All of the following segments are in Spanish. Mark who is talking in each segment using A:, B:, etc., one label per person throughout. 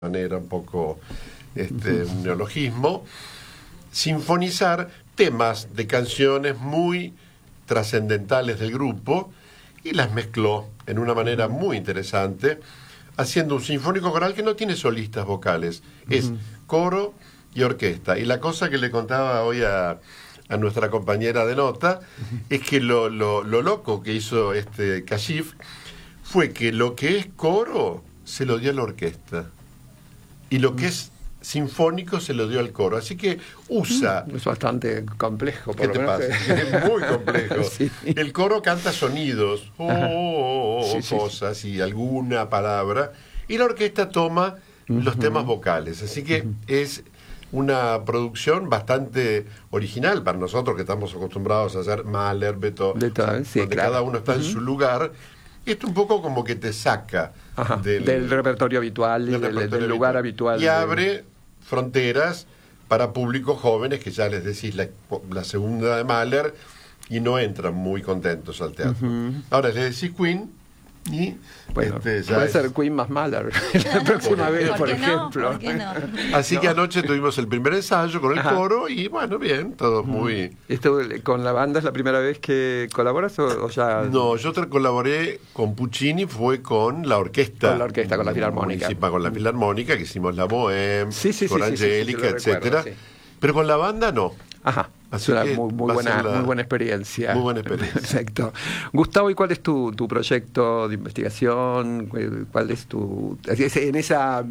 A: manera un poco un neologismo, sinfonizar temas de canciones muy trascendentales del grupo y las mezcló en una manera muy interesante, haciendo un sinfónico coral que no tiene solistas vocales, es coro y orquesta. Y la cosa que le contaba hoy a nuestra compañera de nota es que lo loco que hizo Kashif fue que lo que es coro se lo dio a la orquesta y lo que es sinfónico se lo dio al coro, así que usa...
B: Es bastante complejo.
A: ¿Qué te pasa? Es muy complejo. Sí. El coro canta sonidos, cosas y alguna palabra, y la orquesta toma los temas vocales, así que es una producción bastante original para nosotros que estamos acostumbrados a hacer Mahler, Beethoven, donde cada uno está en su lugar. Esto un poco como que te saca del
B: repertorio habitual y del lugar habitual.
A: Y abre fronteras para públicos jóvenes que ya les decís la segunda de Mahler y no entran muy contentos al teatro. Ahora les decís Queen y
B: bueno, puede ser Queen más Mahler la próxima vez, por ejemplo.
C: ¿Por qué no?
A: Así que anoche tuvimos el primer ensayo con el coro y bueno, bien, todos muy...
B: ¿Esto con la banda es la primera vez que colaboras o ya...?
A: No, yo colaboré con Puccini, fue con la orquesta.
B: Con la orquesta, con la Filarmónica.
A: Con la Filarmónica, que hicimos la Bohème, con Angélica, etcétera.
B: Recuerdo,
A: pero con la banda no.
B: Ajá. Es una muy buena experiencia.
A: Muy buena experiencia.
B: Perfecto. Gustavo, ¿y cuál es tu proyecto de investigación? ¿Cuál es tu... en esa...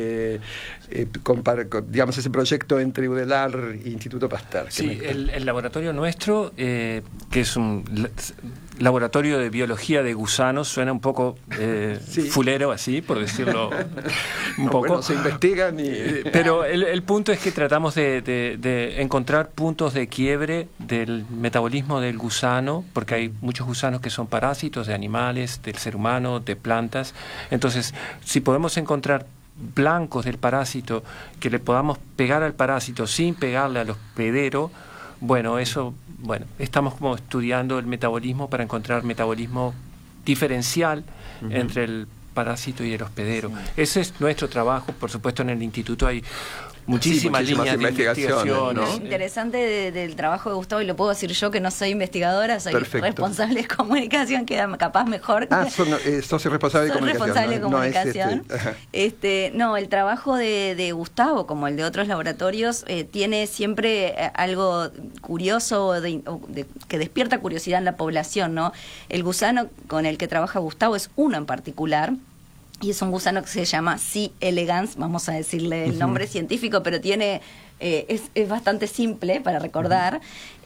B: digamos, ese proyecto entre UDELAR e Instituto Pasteur?
D: Sí, el laboratorio nuestro, que es un laboratorio de biología de gusanos, suena un poco fulero así, por decirlo un poco.
B: Bueno, se investigan y...
D: pero el punto es que tratamos de encontrar puntos de quiebre del metabolismo del gusano, porque hay muchos gusanos que son parásitos de animales, del ser humano, de plantas. Entonces, si podemos encontrar blancos del parásito que le podamos pegar al parásito sin pegarle al hospedero, estamos como estudiando el metabolismo para encontrar metabolismo diferencial entre el parásito y el hospedero. Ese es nuestro trabajo. Por supuesto, en el instituto hay muchísimas líneas de investigación, ¿no?
C: Lo interesante del trabajo de Gustavo, y lo puedo decir yo que no soy investigadora, soy responsable de comunicación, queda capaz mejor.
B: Sos responsable de comunicación.
C: Responsable de comunicación. No, el trabajo de Gustavo, como el de otros laboratorios, tiene siempre algo curioso que despierta curiosidad en la población, ¿no? El gusano con el que trabaja Gustavo es uno en particular. Y es un gusano que se llama C. elegans, vamos a decirle el nombre científico, pero tiene es bastante simple para recordar.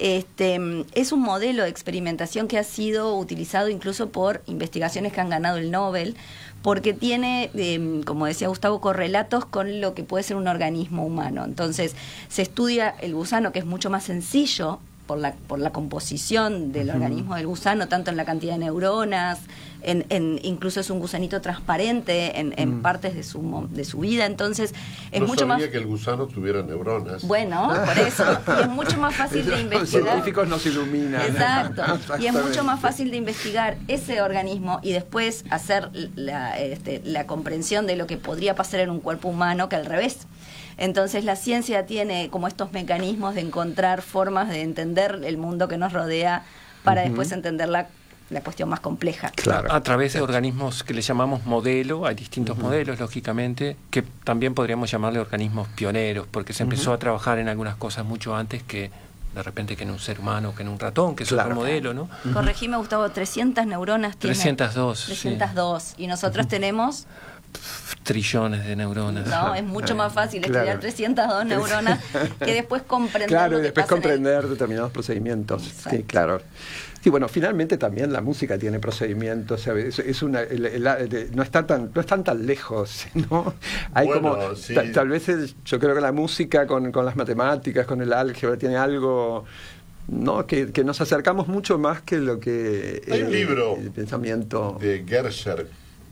C: Es un modelo de experimentación que ha sido utilizado incluso por investigaciones que han ganado el Nobel, porque tiene, como decía Gustavo, correlatos con lo que puede ser un organismo humano. Entonces, se estudia el gusano, que es mucho más sencillo por la composición del organismo del gusano, tanto en la cantidad de neuronas, incluso es un gusanito transparente en partes de su vida, entonces es mucho más...
A: No sabía que el gusano tuviera neuronas.
C: Bueno, por eso, y es mucho más fácil de investigar.
B: Los científicos nos iluminan.
C: Exacto, y es mucho más fácil de investigar ese organismo y después hacer la comprensión de lo que podría pasar en un cuerpo humano que al revés. Entonces la ciencia tiene como estos mecanismos de encontrar formas de entender el mundo que nos rodea para después entender la cuestión más compleja.
D: Claro. A través de organismos que le llamamos modelo, hay distintos modelos, lógicamente, que también podríamos llamarle organismos pioneros, porque se empezó a trabajar en algunas cosas mucho antes que de repente que en un ser humano, que en un ratón, que es otro modelo, ¿no?
C: Corregime, Gustavo, 300 neuronas tiene.
D: 302.
C: 302. Sí. Y nosotros tenemos...
D: trillones de neuronas.
C: No, es mucho más fácil estudiar 302 neuronas que después comprender.
B: Claro, y después comprender determinados procedimientos. Exacto. Sí, claro. Sí, bueno, finalmente también la música tiene procedimientos, ¿sabes? No están tan lejos, ¿no? Hay tal vez yo creo que la música con las matemáticas, con el álgebra, tiene algo, ¿no? Que nos acercamos mucho más que lo que
A: hay un libro
B: el pensamiento
A: de Gersher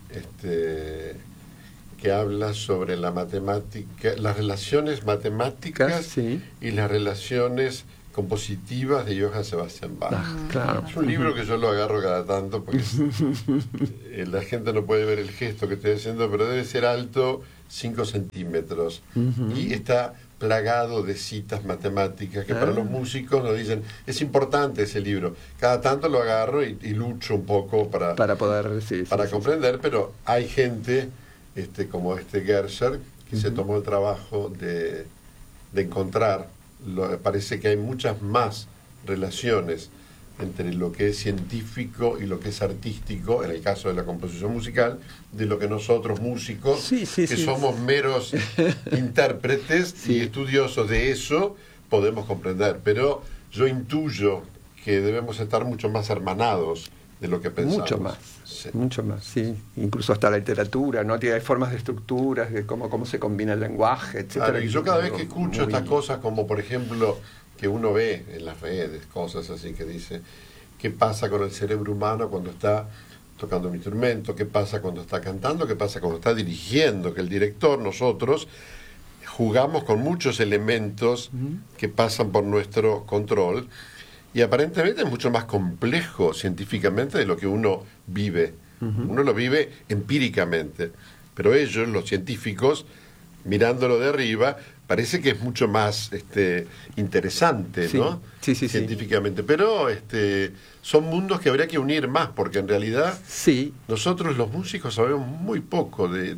A: que habla sobre la matemática, las relaciones matemáticas y las relaciones compositivas de Johann Sebastian Bach.
B: Claro.
A: Es un libro que yo lo agarro cada tanto porque la gente no puede ver el gesto que estoy haciendo, pero debe ser alto 5 centímetros y está plagado de citas matemáticas que para los músicos nos dicen, es importante ese libro. Cada tanto lo agarro y lucho un poco para poder comprender, pero hay gente como Gerscher que se tomó el trabajo de encontrar, parece que hay muchas más relaciones entre lo que es científico y lo que es artístico, en el caso de la composición musical, de lo que nosotros músicos, somos meros intérpretes y estudiosos de eso, podemos comprender. Pero yo intuyo que debemos estar mucho más hermanados de lo que pensamos.
B: Mucho más, sí. Incluso hasta la literatura, ¿no? Hay formas de estructuras, de cómo se combina el lenguaje, etcétera.
A: Claro, y yo cada vez que escucho estas cosas, como por ejemplo que uno ve en las redes, cosas así que dice, ¿qué pasa con el cerebro humano cuando está tocando un instrumento? ¿Qué pasa cuando está cantando? ¿Qué pasa cuando está dirigiendo? Que el director, nosotros, jugamos con muchos elementos que pasan por nuestro control y aparentemente es mucho más complejo científicamente de lo que uno vive. Uno lo vive empíricamente, pero ellos, los científicos, mirándolo de arriba, parece que es mucho más interesante, ¿no? Sí, científicamente. Pero son mundos que habría que unir más, porque en realidad nosotros los músicos sabemos muy poco de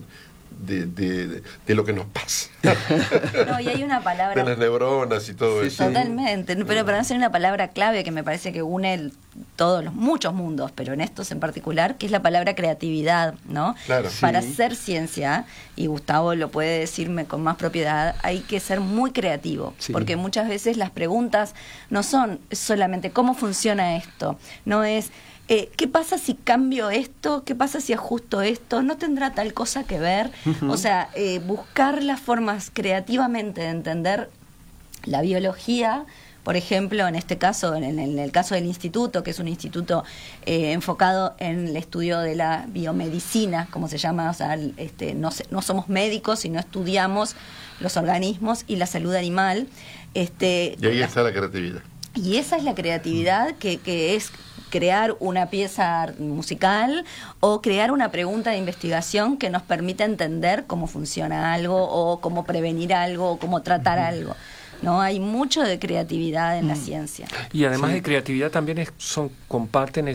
A: lo que nos pasa.
C: No, y hay una palabra...
A: De las neuronas y todo eso.
C: Totalmente, pero para no ser una palabra clave que me parece que une muchos mundos, pero en estos en particular, que es la palabra creatividad, ¿no?
A: Claro.
C: Para hacer ciencia, y Gustavo lo puede decirme con más propiedad, hay que ser muy creativo, porque muchas veces las preguntas no son solamente cómo funciona esto, no es... ¿qué pasa si cambio esto? ¿Qué pasa si ajusto esto? ¿No tendrá tal cosa que ver? O sea, buscar las formas creativamente de entender la biología, por ejemplo, en este caso, en el caso del instituto, que es un instituto enfocado en el estudio de la biomedicina, como se llama, o sea, no somos médicos, sino estudiamos los organismos y la salud animal.
A: Y ahí está la creatividad.
C: Y esa es la creatividad que es crear una pieza musical o crear una pregunta de investigación que nos permita entender cómo funciona algo o cómo prevenir algo o cómo tratar algo. ¿No? Hay mucho de creatividad en la ciencia.
D: Y además de creatividad también comparten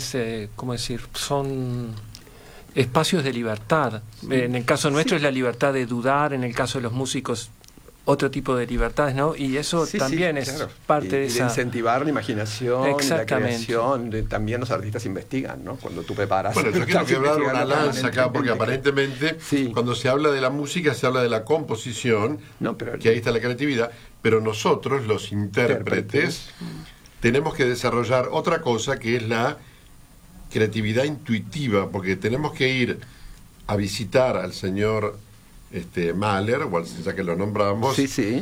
D: son espacios de libertad. En el caso nuestro es la libertad de dudar, en el caso de los músicos otro tipo de libertades, ¿no? Y eso también es parte de esa...
B: de incentivar la imaginación, la creación. También los artistas investigan, ¿no? Cuando tú preparas...
A: Bueno, yo quiero quebrar una lanza acá, porque aparentemente cuando se habla de la música se habla de la composición, que ahí está la creatividad, pero nosotros, los intérpretes, tenemos que desarrollar otra cosa que es la creatividad intuitiva, porque tenemos que ir a visitar al señor... Mahler, o ya que lo nombramos,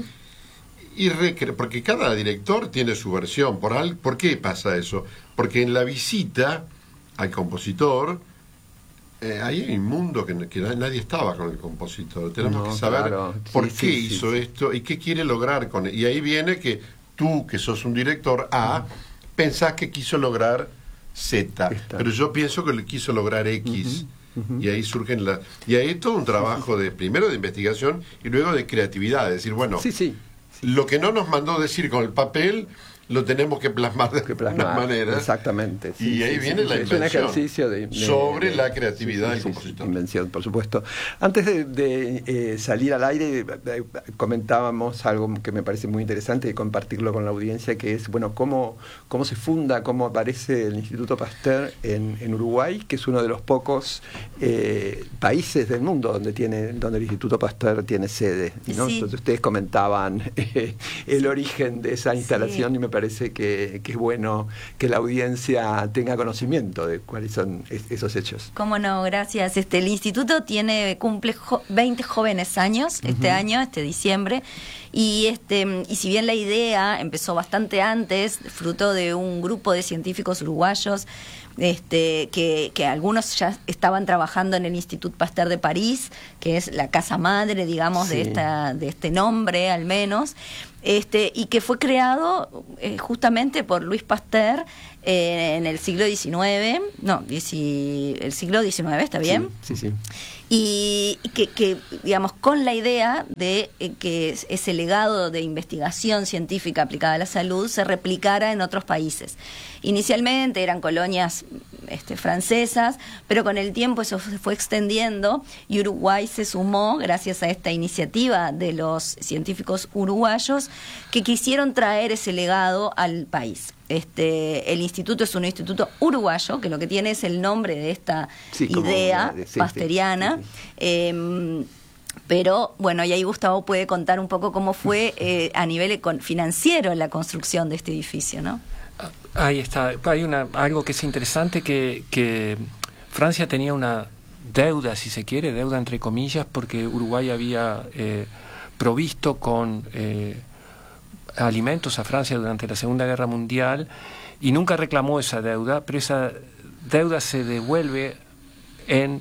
A: porque cada director tiene su versión. ¿Por qué pasa eso? Porque en la visita al compositor ahí hay un mundo que nadie estaba con el compositor. Tenemos que saber por qué hizo esto y qué quiere lograr con él. Y ahí viene que tú, que sos un director A, pensás que quiso lograr Z, pero yo pienso que le quiso lograr X. Y ahí surgen y ahí es todo un trabajo primero de investigación y luego de creatividad, es decir, bueno, lo que no nos mandó decir con el papel lo tenemos que plasmar de alguna manera.
B: Exactamente.
A: Y ahí viene la invención.
B: Es un ejercicio
A: sobre la creatividad del compositor.
B: Invención, por supuesto. Antes de salir al aire, comentábamos algo que me parece muy interesante y compartirlo con la audiencia, que es, bueno, cómo se funda, cómo aparece el Instituto Pasteur en Uruguay, que es uno de los pocos países del mundo donde el Instituto Pasteur tiene sede, ¿no? Entonces ustedes comentaban el origen de esa instalación y me parece que es bueno que la audiencia tenga conocimiento de cuáles son esos hechos.
C: Cómo no, gracias. El instituto cumple 20 jóvenes años este diciembre, y si bien la idea empezó bastante antes, fruto de un grupo de científicos uruguayos, que algunos ya estaban trabajando en el Institut Pasteur de París, que es la casa madre, digamos, de este nombre al menos, y que fue creado justamente por Louis Pasteur en el siglo XIX, el siglo XIX, ¿está bien?
B: Sí.
C: Y que digamos, con la idea de que ese legado de investigación científica aplicada a la salud se replicara en otros países. Inicialmente eran colonias francesas, pero con el tiempo eso se fue extendiendo y Uruguay se sumó gracias a esta iniciativa de los científicos uruguayos que quisieron traer ese legado al país. El instituto es un instituto uruguayo, que lo que tiene es el nombre de esta idea pasteriana. Pero bueno, y ahí Gustavo puede contar un poco cómo fue a nivel financiero la construcción de este edificio, ¿no?
D: Ahí está. Hay algo que es interesante, que Francia tenía una deuda, si se quiere, deuda entre comillas, porque Uruguay había provisto con alimentos a Francia durante la Segunda Guerra Mundial y nunca reclamó esa deuda, pero esa deuda se devuelve en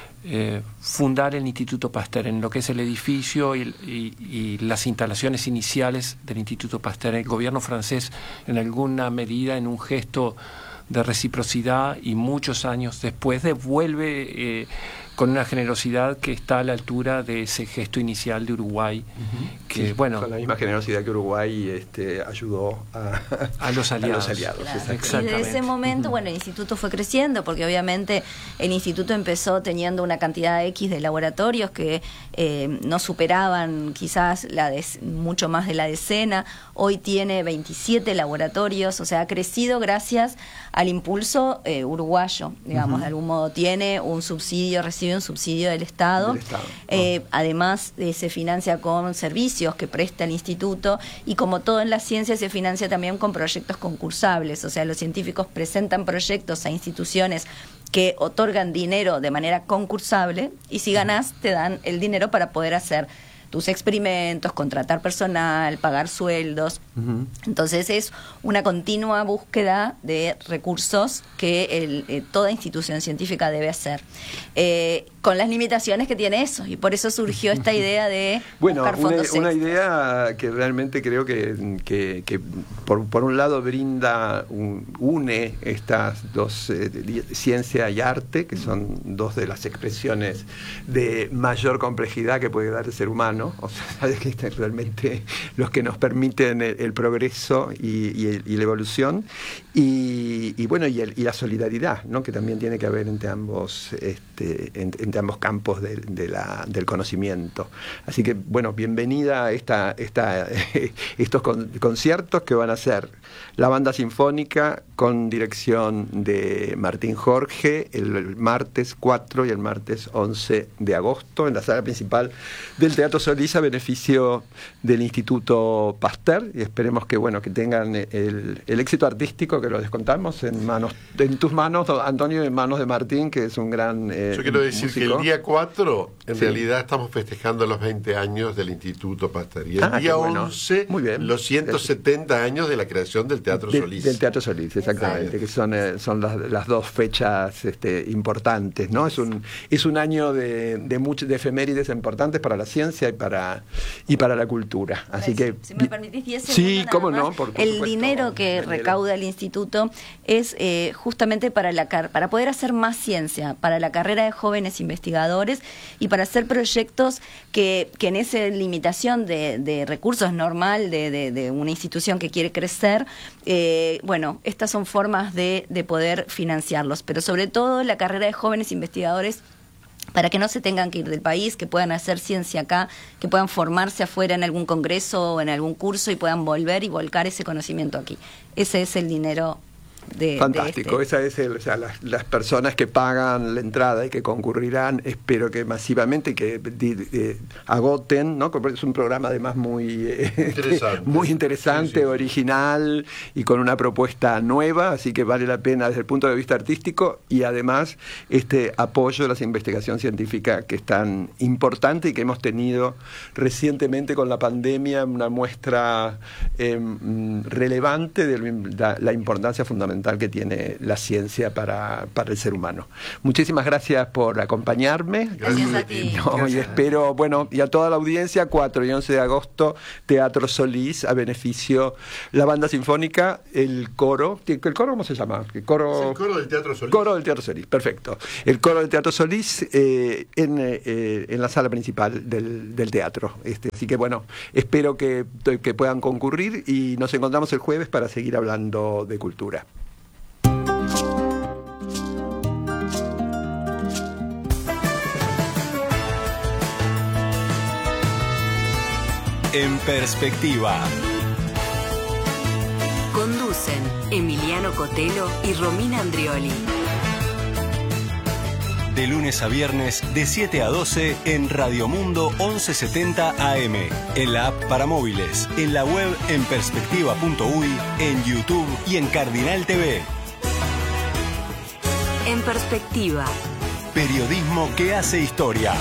D: fundar el Instituto Pasteur, en lo que es el edificio y las instalaciones iniciales del Instituto Pasteur. El gobierno francés, en alguna medida, en un gesto de reciprocidad y muchos años después, devuelve con una generosidad que está a la altura de ese gesto inicial de Uruguay, que bueno,
B: con la misma generosidad que Uruguay ayudó
D: a los aliados.
C: Claro. Y desde ese momento, bueno, el instituto fue creciendo, porque obviamente el instituto empezó teniendo una cantidad X de laboratorios que no superaban quizás mucho más de la decena. Hoy tiene 27 laboratorios, o sea, ha crecido gracias al impulso uruguayo, digamos, de algún modo tiene un subsidio, recibe un subsidio del Estado. Además se financia con servicios que presta el instituto, y como todo en la ciencia se financia también con proyectos concursables, o sea, los científicos presentan proyectos a instituciones que otorgan dinero de manera concursable, y si ganás te dan el dinero para poder hacer tus experimentos, contratar personal, pagar sueldos. Entonces es una continua búsqueda de recursos que toda institución científica debe hacer, con las limitaciones que tiene eso, y por eso surgió esta idea de buscar fondos
B: una idea que realmente creo que por un lado une estas dos, ciencia y arte, que son dos de las expresiones de mayor complejidad que puede dar el ser humano, o sea, que realmente los que nos permiten el progreso y la evolución, y bueno, y la solidaridad, ¿no?, que también tiene que haber entre ambos entre ambos campos del conocimiento. Así que bueno, bienvenida a estos conciertos que van a ser la banda sinfónica con dirección de Martín Jorge el martes 4 y el martes 11 de agosto en la sala principal del Teatro Solís, a beneficio del Instituto Pasteur, y esperemos que tengan el éxito artístico que lo descontamos en tus manos, Antonio, en manos de Martín, que es un gran
A: Yo quiero decir músico. Que el día 4 en realidad estamos festejando los 20 años del Instituto Pasteur, y el día 11 los 170 años de la creación del Teatro Solís.
B: Del Teatro Solís, exactamente, que son las dos fechas importantes, ¿no? Es un año de efemérides importantes para la ciencia y para la cultura. Así que,
C: si me permitís 10 segundos,
B: sí, cómo no, por
C: el
B: supuesto,
C: dinero que recauda el instituto es justamente para poder hacer más ciencia, para la carrera de jóvenes investigadores y para hacer proyectos que en esa limitación de recursos normal de una institución que quiere crecer, estas son formas de poder financiarlos, pero sobre todo la carrera de jóvenes investigadores, para que no se tengan que ir del país, que puedan hacer ciencia acá, que puedan formarse afuera en algún congreso o en algún curso y puedan volver y volcar ese conocimiento aquí. Ese es el dinero
B: fantástico. Esa es las personas que pagan la entrada y que concurrirán, espero que masivamente, que agoten, ¿no? Es un programa además muy interesante, sí. Original y con una propuesta nueva, así que vale la pena desde el punto de vista artístico, y además este apoyo a la investigación científica, que es tan importante y que hemos tenido recientemente con la pandemia, una muestra relevante de la importancia fundamental fundamental que tiene la ciencia para el ser humano. Muchísimas gracias por acompañarme.
C: Gracias a ti.
B: Y espero, y a toda la audiencia, 4 y 11 de agosto, Teatro Solís, a beneficio la banda sinfónica, el coro. ¿El coro cómo se llama?
A: Es el coro del Teatro Solís.
B: Coro del Teatro Solís, perfecto. El coro del Teatro Solís en la sala principal del teatro. Así que espero que puedan concurrir y nos encontramos el jueves para seguir hablando de cultura.
E: En Perspectiva.
F: Conducen Emiliano Cotelo y Romina Andrioli.
E: De lunes a viernes, de 7 a 12, en Radio Mundo 1170 AM, en la app para móviles, en la web en perspectiva.uy, en YouTube y en Cardinal TV.
F: En Perspectiva.
E: Periodismo que hace historia.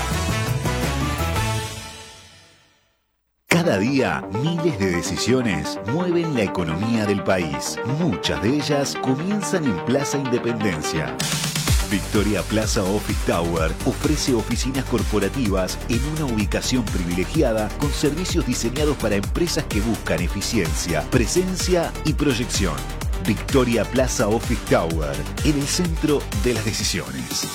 G: Cada día, miles de decisiones mueven la economía del país. Muchas de ellas comienzan en Plaza Independencia. Victoria Plaza Office Tower ofrece oficinas corporativas en una ubicación privilegiada con servicios diseñados para empresas que buscan eficiencia, presencia y proyección. Victoria Plaza Office Tower, en el centro de las decisiones.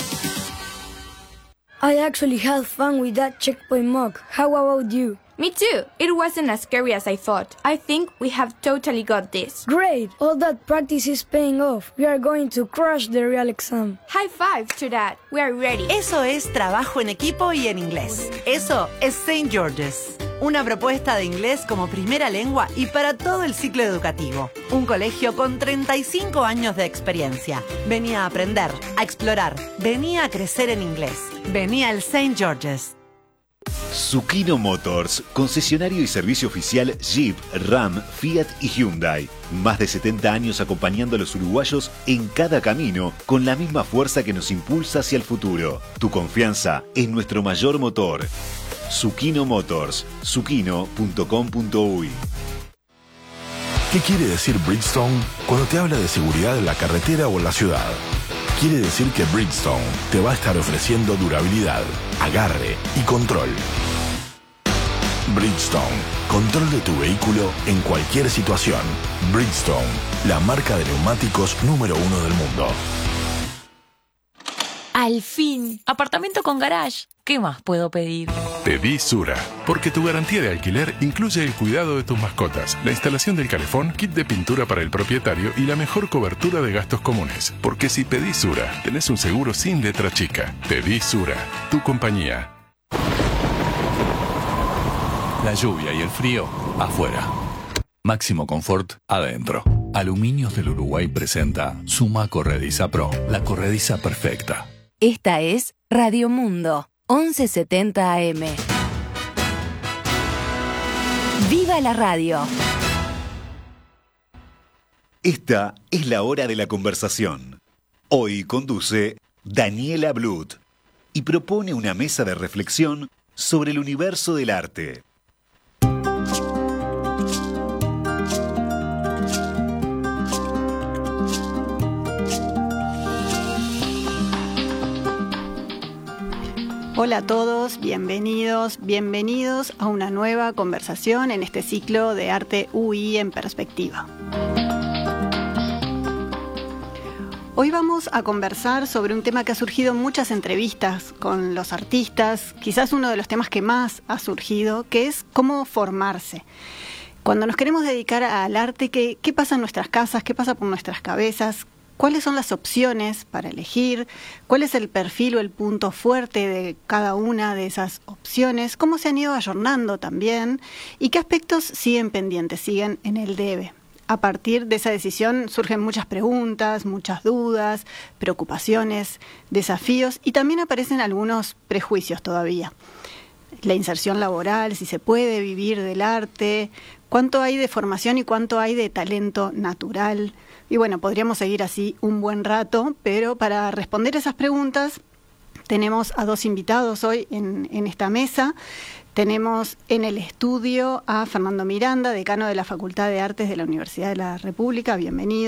H: I actually had fun with that checkpoint mock. How about you?
I: Me too. It wasn't as scary as I thought. I think we have totally got this.
H: Great! All that practice is paying off. We are going to crush the real exam.
I: High five to that. We are ready.
J: Eso es trabajo en equipo y en inglés. Eso es St. George's. Una propuesta de inglés como primera lengua y para todo el ciclo educativo. Un colegio con 35 años de experiencia. Venía a aprender, a explorar. Venía a crecer en inglés. Venía al St. George's.
G: Zucchino Motors, concesionario y servicio oficial Jeep, Ram, Fiat y Hyundai. Más de 70 años acompañando a los uruguayos en cada camino, con la misma fuerza que nos impulsa hacia el futuro. Tu confianza es nuestro mayor motor. Zucchino Motors, zucchino.com.uy.
K: ¿Qué quiere decir Bridgestone cuando te habla de seguridad en la carretera o en la ciudad? Quiere decir que Bridgestone te va a estar ofreciendo durabilidad, agarre y control. Bridgestone, control de tu vehículo en cualquier situación. Bridgestone, la marca de neumáticos número 1 del mundo.
L: Al fin, apartamento con garage. ¿Qué más puedo pedir?
K: Pedí Sura, porque tu garantía de alquiler incluye el cuidado de tus mascotas, la instalación del calefón, kit de pintura para el propietario y la mejor cobertura de gastos comunes. Porque si pedís Sura, tenés un seguro sin letra chica. Pedí Sura, tu compañía.
M: La lluvia y el frío, afuera. Máximo confort, adentro. Aluminios del Uruguay presenta Suma Corrediza Pro, la corrediza perfecta.
F: Esta es Radio Mundo 1170 AM. ¡Viva la radio!
G: Esta es la hora de la conversación. Hoy conduce Daniela Blut y propone una mesa de reflexión sobre el universo del arte.
N: Hola a todos, bienvenidos a una nueva conversación en este ciclo de Arte UI en Perspectiva. Hoy vamos a conversar sobre un tema que ha surgido en muchas entrevistas con los artistas, quizás uno de los temas que más ha surgido, que es cómo formarse. Cuando nos queremos dedicar al arte, ¿qué pasa en nuestras casas? ¿Qué pasa por nuestras cabezas? ¿Cuáles son las opciones para elegir? ¿Cuál es el perfil o el punto fuerte de cada una de esas opciones? ¿Cómo se han ido ayornando también? ¿Y qué aspectos siguen pendientes, siguen en el debe? A partir de esa decisión surgen muchas preguntas, muchas dudas, preocupaciones, desafíos y también aparecen algunos prejuicios todavía. La inserción laboral, si se puede vivir del arte, cuánto hay de formación y cuánto hay de talento natural. Y bueno, podríamos seguir así un buen rato, pero para responder esas preguntas tenemos a dos invitados hoy en esta mesa. Tenemos en el estudio a Fernando Miranda, decano de la Facultad de Artes de la Universidad de la República. Bienvenido.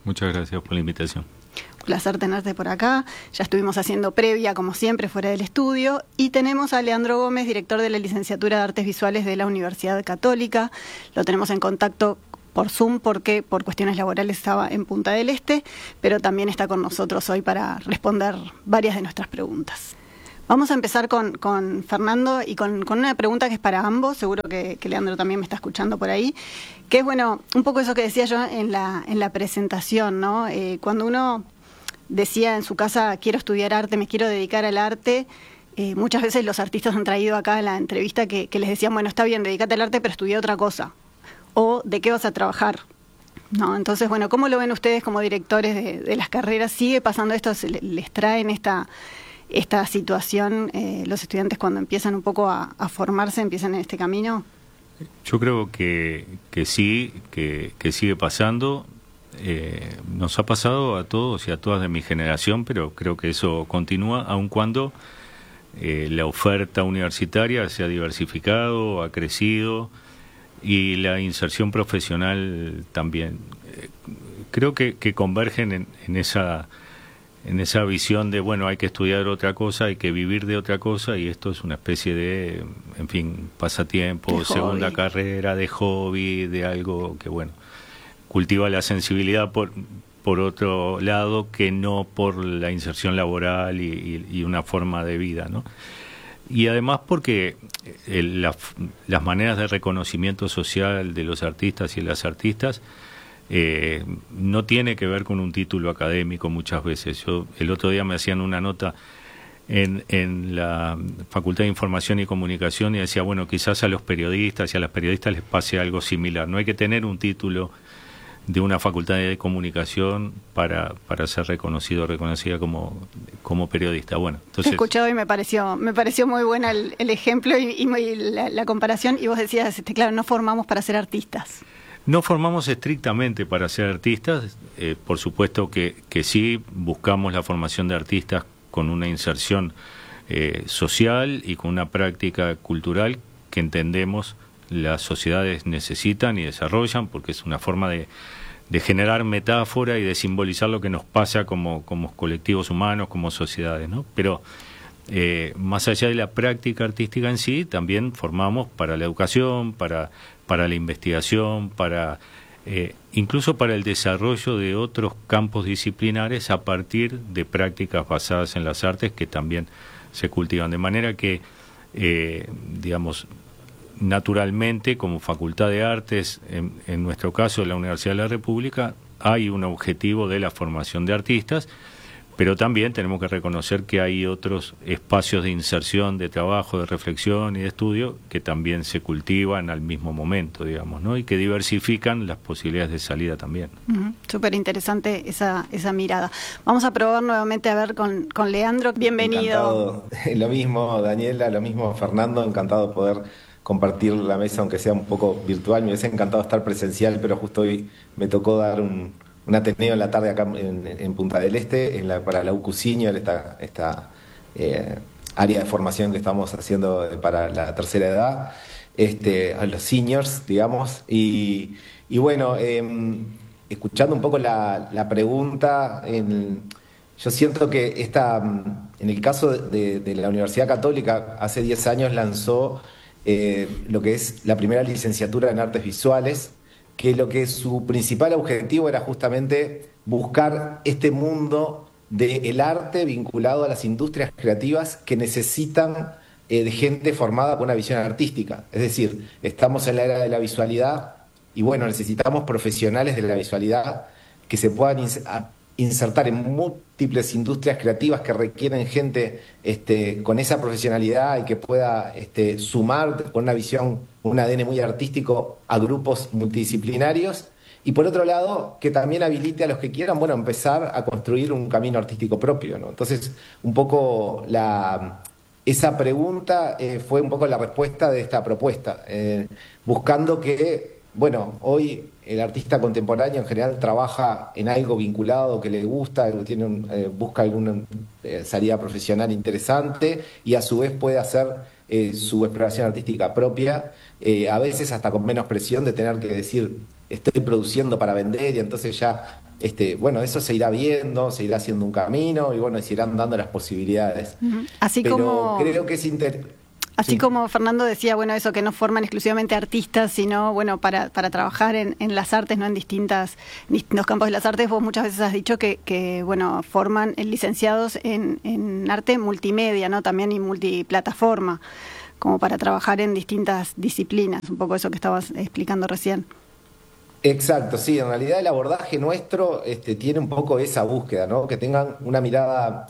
O: Muchas gracias por la invitación.
N: Un placer tenerte por acá. Ya estuvimos haciendo previa, como siempre, fuera del estudio. Y tenemos a Leandro Gómez, director de la Licenciatura de Artes Visuales de la Universidad Católica. Lo tenemos en contacto por Zoom porque por cuestiones laborales estaba en Punta del Este, pero también está con nosotros hoy para responder varias de nuestras preguntas. Vamos a empezar con Fernando y con una pregunta que es para ambos, seguro que Leandro también me está escuchando por ahí, que es, bueno, un poco eso que decía yo en la presentación, ¿no? Cuando uno decía en su casa, quiero estudiar arte, me quiero dedicar al arte, muchas veces los artistas han traído acá en la entrevista que les decían, bueno, está bien, dedícate al arte, pero estudia otra cosa. O ¿de qué vas a trabajar? ¿No? Entonces, bueno, ¿cómo lo ven ustedes como directores de las carreras? ¿Sigue pasando esto? ¿Les traen esta situación los estudiantes cuando empiezan un poco a formarse, empiezan en este camino?
O: Yo creo que sí, que sigue pasando. Nos ha pasado a todos y a todas de mi generación, pero creo que eso continúa, aun cuando la oferta universitaria se ha diversificado, ha crecido, y la inserción profesional también. Creo que convergen en esa visión de, bueno, hay que estudiar otra cosa, hay que vivir de otra cosa, y esto es una especie de, en fin, pasatiempo, segunda carrera, de hobby, de algo que, bueno, cultiva la sensibilidad por otro lado, que no por la inserción laboral y una forma de vida, ¿no? Y además porque las maneras de reconocimiento social de los artistas y las artistas no tiene que ver con un título académico muchas veces. El otro día me hacían una nota en la Facultad de Información y Comunicación y decía, bueno, quizás a los periodistas y a las periodistas les pase algo similar. No hay que tener un título de una facultad de comunicación para ser reconocido o reconocida como periodista. Bueno, entonces,
N: he escuchado y me pareció muy buena el ejemplo y la comparación, y vos decías, claro, no formamos para ser artistas.
O: No formamos estrictamente para ser artistas, por supuesto que sí buscamos la formación de artistas con una inserción social y con una práctica cultural que entendemos las sociedades necesitan y desarrollan, porque es una forma de generar metáfora y de simbolizar lo que nos pasa como colectivos humanos, como sociedades, ¿no? Pero más allá de la práctica artística en sí, también formamos para la educación, para la investigación, incluso para el desarrollo de otros campos disciplinares a partir de prácticas basadas en las artes que también se cultivan. De manera que, digamos, naturalmente, como Facultad de Artes, en nuestro caso, en la Universidad de la República, hay un objetivo de la formación de artistas, pero también tenemos que reconocer que hay otros espacios de inserción, de trabajo, de reflexión y de estudio que también se cultivan al mismo momento, digamos, ¿no? Y que diversifican las posibilidades de salida también.
N: Súper interesante esa mirada. Vamos a probar nuevamente a ver con Leandro. Bienvenido.
P: Encantado. Lo mismo, Daniela, lo mismo, Fernando, encantado de poder compartir la mesa, aunque sea un poco virtual. Me hubiese encantado estar presencial, pero justo hoy me tocó dar un ateneo en la tarde acá en Punta del Este, para la UCU Senior, esta área de formación que estamos haciendo para la tercera edad, a los seniors, digamos. Y bueno, escuchando un poco la pregunta, yo siento que en el caso de la Universidad Católica, hace 10 años lanzó lo que es la primera licenciatura en artes visuales, que su principal objetivo era justamente buscar este mundo del arte vinculado a las industrias creativas que necesitan de gente formada con una visión artística. Es decir, estamos en la era de la visualidad y bueno, necesitamos profesionales de la visualidad que se puedan insertar en múltiples industrias creativas que requieren gente con esa profesionalidad y que pueda sumar con una visión, un ADN muy artístico a grupos multidisciplinarios, y por otro lado que también habilite a los que quieran, bueno, empezar a construir un camino artístico propio, ¿no? Entonces, un poco esa pregunta fue un poco la respuesta de esta propuesta, buscando que, bueno, hoy el artista contemporáneo en general trabaja en algo vinculado que le gusta, busca alguna salida profesional interesante y a su vez puede hacer su exploración artística propia, a veces hasta con menos presión de tener que decir estoy produciendo para vender, y entonces ya bueno, eso se irá viendo, se irá haciendo un camino y bueno, se irán dando las posibilidades.
N: Así
P: pero
N: como...
P: creo que es
N: Así como Fernando decía, bueno, eso que no forman exclusivamente artistas, sino, bueno, para trabajar en las artes, no en distintos campos de las artes, vos muchas veces has dicho que bueno, forman licenciados en arte multimedia, ¿no? También y multiplataforma, como para trabajar en distintas disciplinas, un poco eso que estabas explicando recién.
P: Exacto, sí, en realidad el abordaje nuestro tiene un poco esa búsqueda, ¿no? Que tengan una mirada...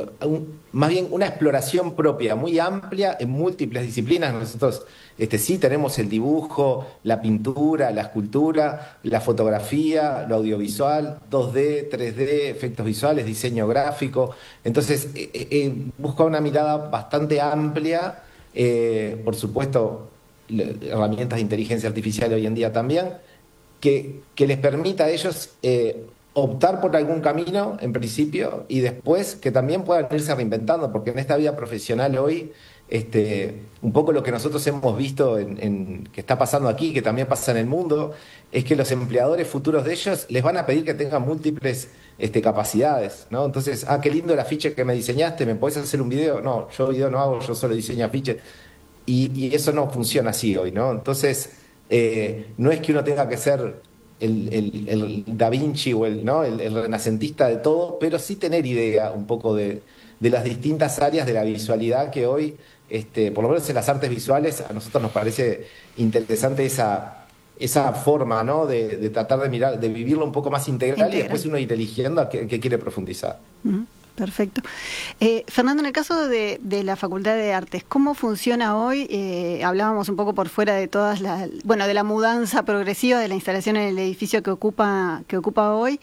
P: más bien una exploración propia, muy amplia en múltiples disciplinas. Nosotros sí tenemos el dibujo, la pintura, la escultura, la fotografía, lo audiovisual, 2D, 3D, efectos visuales, diseño gráfico. Entonces, busca una mirada bastante amplia, por supuesto, herramientas de inteligencia artificial hoy en día también, que les permita a ellos... optar por algún camino en principio y después que también puedan irse reinventando, porque en esta vida profesional hoy un poco lo que nosotros hemos visto que está pasando aquí, que también pasa en el mundo, es que los empleadores futuros de ellos les van a pedir que tengan múltiples capacidades, ¿no? Entonces, qué lindo el afiche que me diseñaste, ¿me podés hacer un video? No, yo video no hago, yo solo diseño afiches y eso no funciona así hoy, ¿no? Entonces, no es que uno tenga que ser el Da Vinci o el renacentista de todo, pero sí tener idea un poco de las distintas áreas de la visualidad que hoy, por lo menos en las artes visuales, a nosotros nos parece interesante esa forma, ¿no? de tratar de mirar, de vivirlo un poco más integral. Y después uno ir eligiendo a qué quiere profundizar.
N: Perfecto. Fernando, en el caso de la Facultad de Artes, ¿cómo funciona hoy? Hablábamos un poco por fuera de de la mudanza progresiva de la instalación en el edificio que ocupa hoy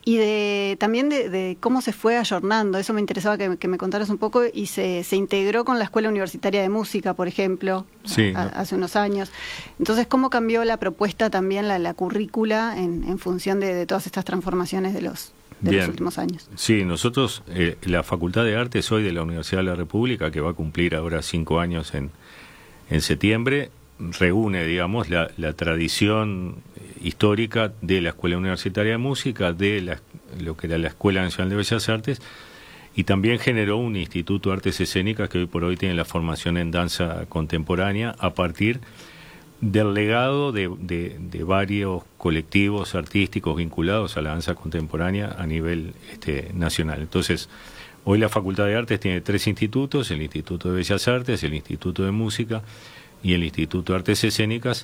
N: y también de cómo se fue ayornando. Eso me interesaba que me contaras un poco y se integró con la Escuela Universitaria de Música, por ejemplo, sí, hace unos años. Entonces, ¿cómo cambió la propuesta también, la currícula en función de todas estas transformaciones de los últimos años?
O: Sí, nosotros, la Facultad de Artes hoy de la Universidad de la República, que va a cumplir ahora 5 años en septiembre, reúne, digamos, la tradición histórica de la Escuela Universitaria de Música, de lo que era la Escuela Nacional de Bellas Artes, y también generó un Instituto de Artes Escénicas que hoy por hoy tiene la formación en danza contemporánea a partir del legado de varios colectivos artísticos vinculados a la danza contemporánea a nivel nacional. Entonces, hoy la Facultad de Artes tiene 3 institutos: el Instituto de Bellas Artes, el Instituto de Música y el Instituto de Artes Escénicas,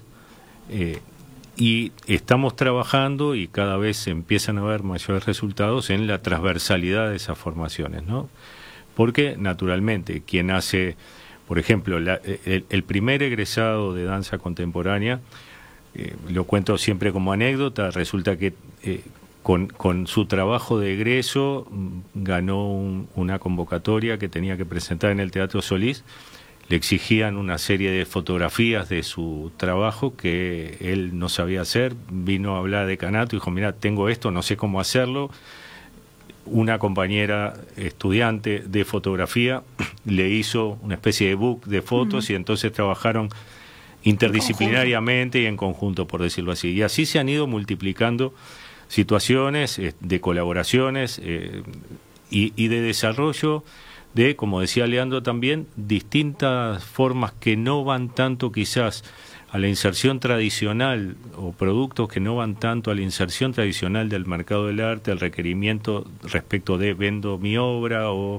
O: y estamos trabajando y cada vez se empiezan a ver mayores resultados en la transversalidad de esas formaciones, ¿no? Porque, naturalmente, quien hace... Por ejemplo, el primer egresado de danza contemporánea, lo cuento siempre como anécdota, resulta que con su trabajo de egreso ganó una convocatoria que tenía que presentar en el Teatro Solís. Le exigían una serie de fotografías de su trabajo que él no sabía hacer. Vino a hablar a decanato y dijo: mira, tengo esto, no sé cómo hacerlo. Una compañera estudiante de fotografía le hizo una especie de book de fotos, y entonces trabajaron interdisciplinariamente y en conjunto, por decirlo así. Y así se han ido multiplicando situaciones de colaboraciones y de desarrollo de, como decía Leandro también, distintas formas que no van tanto quizás a la inserción tradicional, o productos que no van tanto a la inserción tradicional del mercado del arte, al requerimiento respecto de vendo mi obra o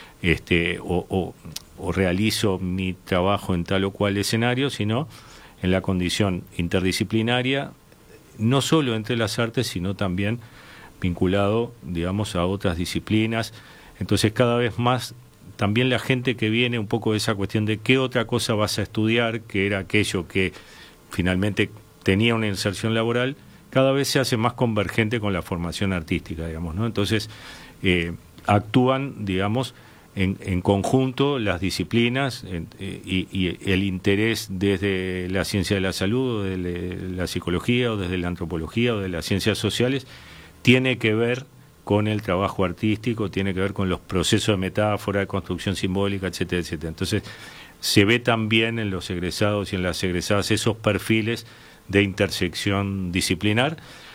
O: realizo mi trabajo en tal o cual escenario, sino en la condición interdisciplinaria, no solo entre las artes, sino también vinculado, digamos, a otras disciplinas. Entonces, cada vez más también la gente que viene un poco de esa cuestión de qué otra cosa vas a estudiar, que era aquello que finalmente tenía una inserción laboral, cada vez se hace más convergente con la formación artística, digamos, ¿no? Entonces, actúan, digamos, en conjunto las disciplinas y el interés desde la ciencia de la salud, o de la psicología, o desde la antropología, o de las ciencias sociales, tiene que ver con el trabajo artístico, tiene que ver con los procesos de metáfora, de construcción simbólica, etcétera, etcétera. Entonces, se ve también en los egresados y en las egresadas esos perfiles de intersección disciplinar,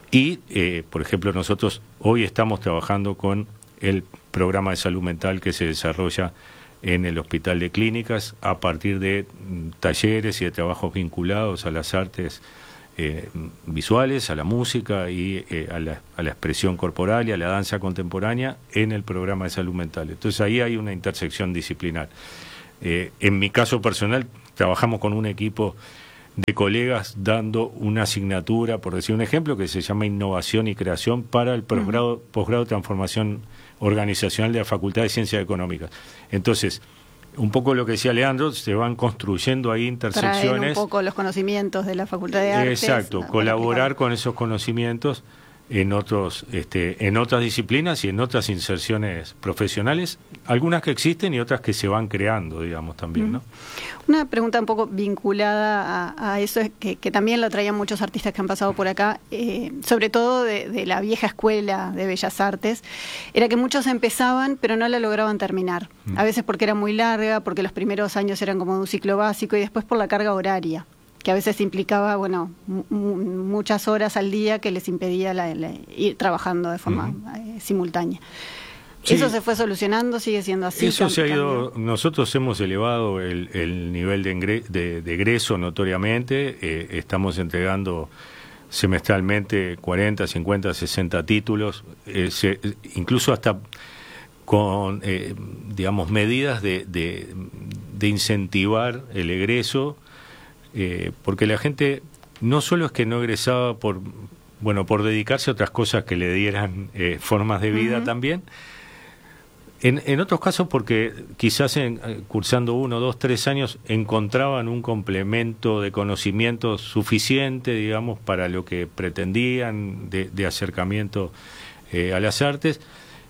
O: Y, por ejemplo, nosotros hoy estamos trabajando con el programa de salud mental que se desarrolla en el Hospital de Clínicas a partir de talleres y de trabajos vinculados a las artes visuales, a la música y a la expresión corporal y a la danza contemporánea en el programa de salud mental. Entonces ahí hay una intersección disciplinar. En mi caso personal, trabajamos con un equipo de colegas dando una asignatura, por decir un ejemplo, que se llama Innovación y Creación para el posgrado de Transformación Organizacional de la Facultad de Ciencias Económicas. Entonces, un poco lo que decía Leandro, se van construyendo ahí intersecciones.
N: Traen un poco los conocimientos de la Facultad de Artes.
O: Exacto, colaborar con esos conocimientos en otras disciplinas y en otras inserciones profesionales, algunas que existen y otras que se van creando, digamos, también, ¿no?
N: Una pregunta un poco vinculada a eso, es que también lo traían muchos artistas que han pasado por acá, sobre todo de la vieja escuela de Bellas Artes, era que muchos empezaban pero no la lograban terminar, a veces porque era muy larga, porque los primeros años eran como de un ciclo básico y después por la carga horaria, que a veces implicaba, bueno, muchas horas al día que les impedía ir trabando de forma simultánea. Sí. ¿Eso se fue solucionando? ¿Sigue siendo así?
O: Eso se ha ido. Nosotros hemos elevado el nivel de egreso notoriamente. Estamos entregando semestralmente 40, 50, 60 títulos, incluso hasta con, digamos, medidas de incentivar el egreso, porque la gente no solo es que no egresaba por dedicarse a otras cosas que le dieran formas de vida también. En otros casos porque quizás cursando 1, 2, 3 años encontraban un complemento de conocimiento suficiente, digamos, para lo que pretendían de acercamiento a las artes,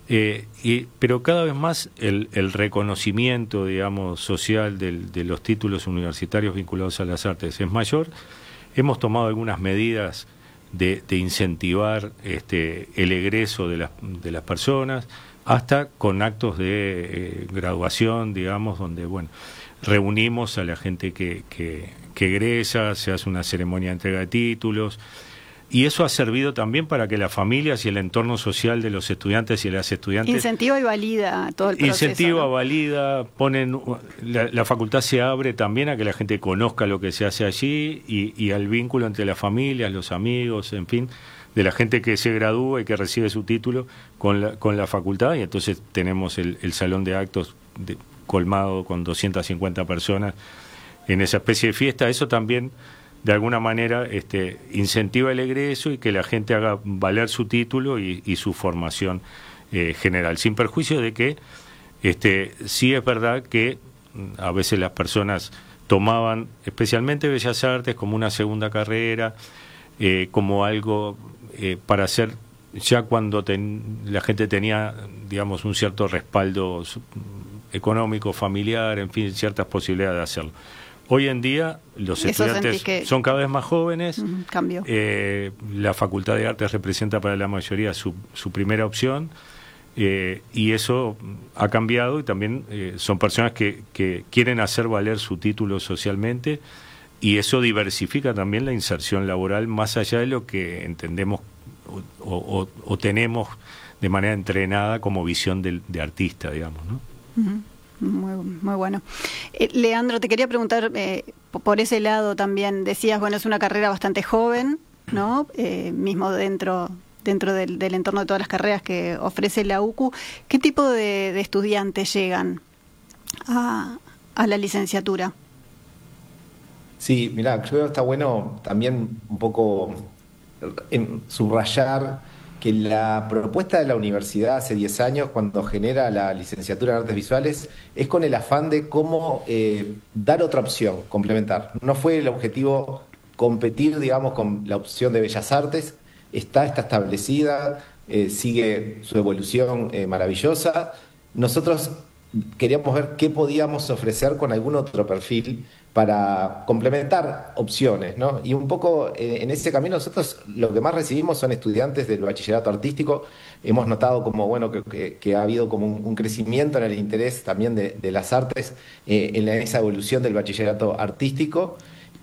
O: pero cada vez más el reconocimiento, digamos, social de los títulos universitarios vinculados a las artes es mayor. Hemos tomado algunas medidas de incentivar el egreso de las personas, hasta con actos de graduación, digamos, donde, bueno, reunimos a la gente que egresa, se hace una ceremonia de entrega de títulos, y eso ha servido también para que las familias y el entorno social de los estudiantes y las estudiantes...
N: Incentiva y valida todo el proceso.
O: Incentiva,
N: ¿no?
O: valida, la facultad se abre también a que la gente conozca lo que se hace allí y al vínculo entre las familias, los amigos, en fin, de la gente que se gradúa y que recibe su título con la facultad, y entonces tenemos el salón de actos colmado con 250 personas en esa especie de fiesta. Eso también, de alguna manera, incentiva el egreso y que la gente haga valer su título y su formación general, sin perjuicio de que sí es verdad que a veces las personas tomaban especialmente Bellas Artes como una segunda carrera, como algo para hacer ya cuando la gente tenía, digamos, un cierto respaldo económico, familiar, en fin, ciertas posibilidades de hacerlo. Hoy en día los estudiantes son cada vez más jóvenes.
N: Cambio.
O: La Facultad de Artes representa para la mayoría su primera opción, y eso ha cambiado, y también son personas que quieren hacer valer su título socialmente, y eso diversifica también la inserción laboral más allá de lo que entendemos o tenemos de manera entrenada como visión de artista, digamos, ¿no?
N: Muy bueno. Leandro, te quería preguntar por ese lado también. Decías, bueno, es una carrera bastante joven, ¿no? Mismo dentro del entorno de todas las carreras que ofrece la UCU. ¿Qué tipo de estudiantes llegan a la licenciatura?
P: Sí, mirá, yo creo que está bueno también un poco subrayar que la propuesta de la universidad hace 10 años, cuando genera la licenciatura en Artes Visuales, es con el afán de cómo dar otra opción, complementar. No fue el objetivo competir, digamos, con la opción de Bellas Artes, está establecida, sigue su evolución maravillosa. Nosotros queríamos ver qué podíamos ofrecer con algún otro perfil para complementar opciones, ¿no? Y un poco en ese camino nosotros lo que más recibimos son estudiantes del bachillerato artístico. Hemos notado como, bueno, que ha habido como un crecimiento en el interés también de las artes en esa evolución del bachillerato artístico.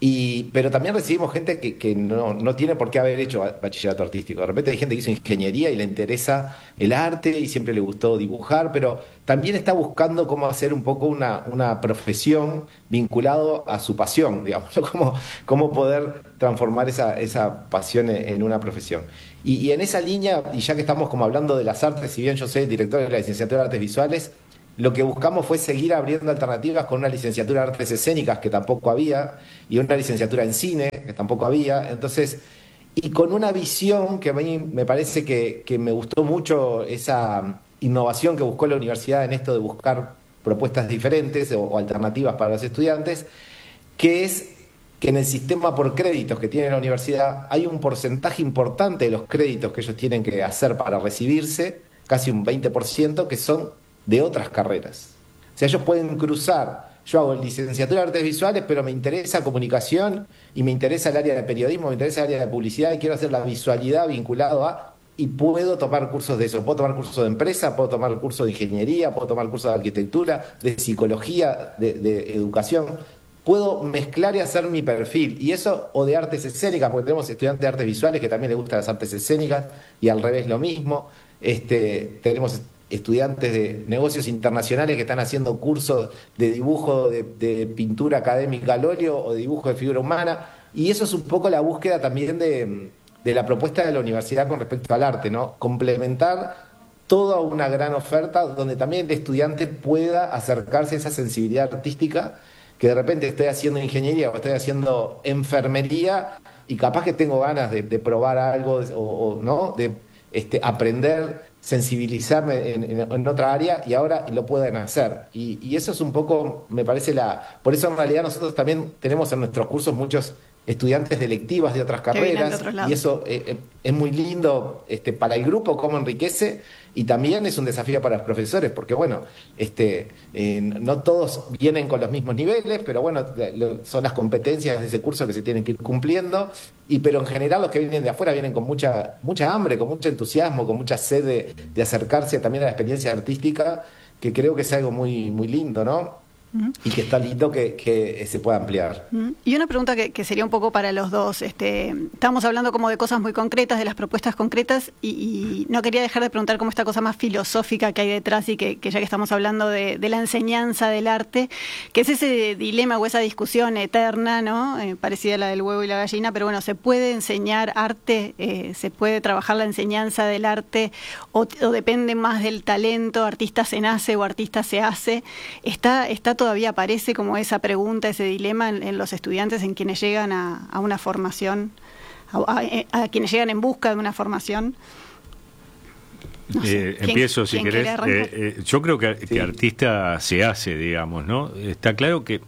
P: Pero también recibimos gente que no tiene por qué haber hecho bachillerato artístico. De repente hay gente que hizo ingeniería y le interesa el arte y siempre le gustó dibujar, pero también está buscando cómo hacer un poco una profesión vinculado a su pasión, digamos, cómo poder transformar esa pasión en una profesión. Y en esa línea, y ya que estamos como hablando de las artes, si bien yo soy director de la licenciatura de Artes Visuales, lo que buscamos fue seguir abriendo alternativas con una licenciatura de Artes Escénicas que tampoco había, y una licenciatura en Cine que tampoco había. Entonces, y con una visión que a mí me parece que me gustó mucho, esa innovación que buscó la universidad en esto de buscar propuestas diferentes o alternativas para los estudiantes, que es que en el sistema por créditos que tiene la universidad hay un porcentaje importante de los créditos que ellos tienen que hacer para recibirse, casi un 20%, que son de otras carreras. O sea, ellos pueden cruzar, yo hago licenciatura de Artes Visuales, pero me interesa comunicación y me interesa el área de periodismo, me interesa el área de publicidad y quiero hacer la visualidad vinculado a, y puedo tomar cursos de eso, puedo tomar cursos de empresa, puedo tomar cursos de ingeniería, puedo tomar cursos de arquitectura, de psicología, de educación, puedo mezclar y hacer mi perfil, y eso, o de artes escénicas, porque tenemos estudiantes de artes visuales que también les gustan las artes escénicas, y al revés lo mismo. Tenemos estudiantes de negocios internacionales que están haciendo cursos de dibujo, de pintura académica al óleo o de dibujo de figura humana, y eso es un poco la búsqueda también de la propuesta de la universidad con respecto al arte, ¿no? Complementar toda una gran oferta donde también el estudiante pueda acercarse a esa sensibilidad artística, que de repente estoy haciendo ingeniería o estoy haciendo enfermería y capaz que tengo ganas de probar algo o ¿no? De aprender, sensibilizarme en otra área, y ahora lo pueden hacer. Y eso es un poco, me parece, por eso en realidad nosotros también tenemos en nuestros cursos muchos estudiantes de electivas de otras carreras, y eso es muy lindo para el grupo, cómo enriquece, y también es un desafío para los profesores, porque bueno, no todos vienen con los mismos niveles, pero bueno, son las competencias de ese curso que se tienen que ir cumpliendo, pero en general los que vienen de afuera vienen con mucha hambre, con mucho entusiasmo, con mucha sed de acercarse también a la experiencia artística, que creo que es algo muy, muy lindo, ¿no? Y que está lindo que se pueda ampliar.
N: Y una pregunta que sería un poco para los dos. Estábamos hablando como de cosas muy concretas, de las propuestas concretas, y no quería dejar de preguntar como esta cosa más filosófica que hay detrás, y que ya que estamos hablando de la enseñanza del arte, que es ese dilema o esa discusión eterna, ¿no? Parecida a la del huevo y la gallina, pero bueno, ¿se puede enseñar arte? ¿Se puede trabajar la enseñanza del arte? ¿O depende más del talento? ¿Artista se nace o artista se hace? ¿Está todavía aparece como esa pregunta, ese dilema en los estudiantes, en quienes llegan a una formación, a quienes llegan en busca de una formación? No sé,
O: empiezo si querés. Yo creo que artista se hace, digamos, ¿no? Está claro que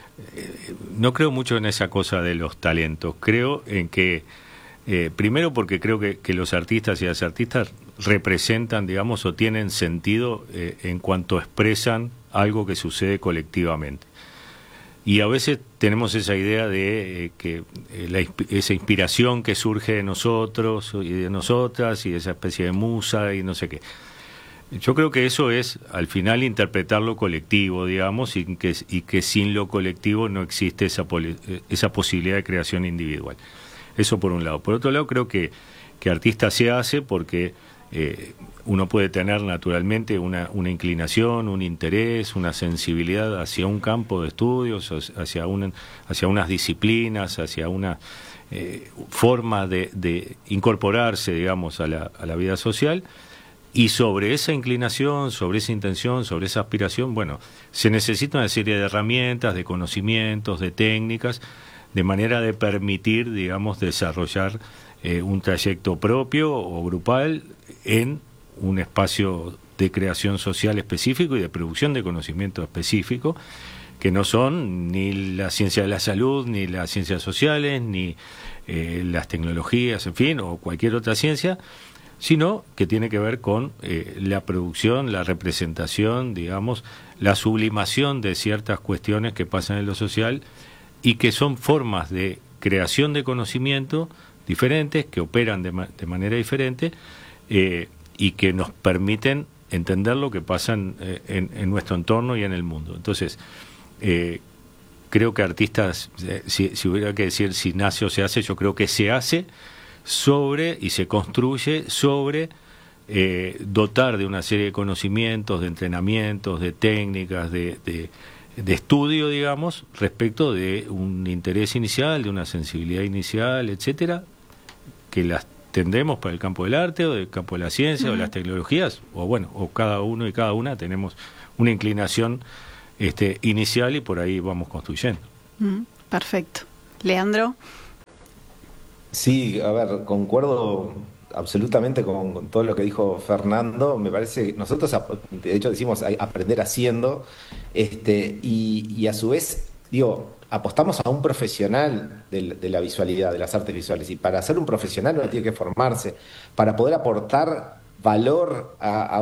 O: no creo mucho en esa cosa de los talentos. Creo en que, primero porque creo que los artistas y las artistas representan, digamos, o tienen sentido en cuanto expresan algo que sucede colectivamente. Y a veces tenemos esa idea de que esa inspiración que surge de nosotros y de nosotras, y esa especie de musa y no sé qué. Yo creo que eso es, al final, interpretar lo colectivo, digamos, y que sin lo colectivo no existe esa posibilidad de creación individual. Eso por un lado. Por otro lado, creo que artista se hace porque uno puede tener naturalmente una inclinación, un interés, una sensibilidad hacia un campo de estudios, hacia unas disciplinas, hacia una forma de incorporarse, digamos, a la vida social, y sobre esa inclinación, sobre esa intención, sobre esa aspiración, bueno, se necesita una serie de herramientas, de conocimientos, de técnicas, de manera de permitir, digamos, desarrollar un trayecto propio o grupal en un espacio de creación social específico y de producción de conocimiento específico, que no son ni la ciencia de la salud, ni las ciencias sociales, ni las tecnologías, en fin, o cualquier otra ciencia, sino que tiene que ver con la producción, la representación, digamos, la sublimación de ciertas cuestiones que pasan en lo social y que son formas de creación de conocimiento diferentes, que operan de manera diferente, y que nos permiten entender lo que pasa en nuestro entorno y en el mundo. Entonces, creo que artistas, si hubiera que decir si nace o se hace, yo creo que se hace sobre y se construye sobre dotar de una serie de conocimientos, de entrenamientos, de técnicas, de estudio, digamos, respecto de un interés inicial, de una sensibilidad inicial, etcétera, que las tendremos para el campo del arte o del campo de la ciencia o de las tecnologías, o cada uno y cada una tenemos una inclinación inicial y por ahí vamos construyendo.
N: Perfecto. Leandro.
P: Sí, a ver, concuerdo absolutamente con todo lo que dijo Fernando. Me parece que nosotros, de hecho, decimos aprender haciendo, y a su vez, digo, apostamos a un profesional de la visualidad, de las artes visuales, y para ser un profesional uno tiene que formarse, para poder aportar valor a